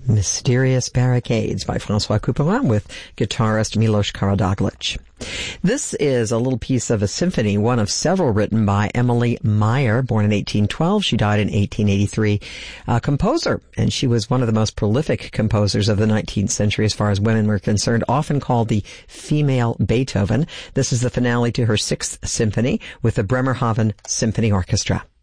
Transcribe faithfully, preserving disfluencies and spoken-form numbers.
Mysterious Barricades by Francois Couperin with guitarist Milos Karadoglic. This is a little piece of a symphony, one of several written by Emily Meyer, born in eighteen twelve. She died in eighteen eighty-three. A composer, and she was one of the most prolific composers of the nineteenth century as far as women were concerned, often called the female Beethoven. This is the finale to her sixth symphony with the Bremerhaven Symphony Orchestra.